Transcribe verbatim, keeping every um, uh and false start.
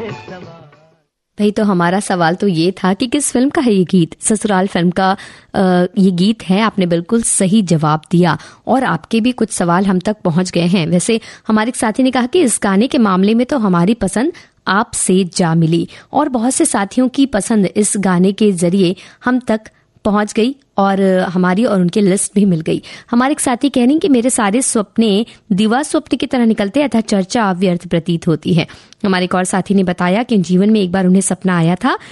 भाई तो हमारा सवाल तो ये था कि किस फिल्म का है ये गीत। ससुराल फिल्म का आ, ये गीत है। आपने बिल्कुल सही जवाब दिया और आपके भी कुछ सवाल हम तक पहुंच गए हैं। वैसे हमारे एक साथी ने कहा कि इस गाने के मामले में तो हमारी पसंद आपसे जा मिली, और बहुत से साथियों की पसंद इस गाने के जरिए हम तक पहुंच गई और हमारी और उनकी लिस्ट भी मिल गई। हमारे एक साथी कह रही कि मेरे सारे सपने दिवा स्वप्न की तरह निकलते अतः चर्चा व्यर्थ प्रतीत होती है। हमारे एक और साथी ने बताया कि जीवन में एक बार उन्हें सपना आया था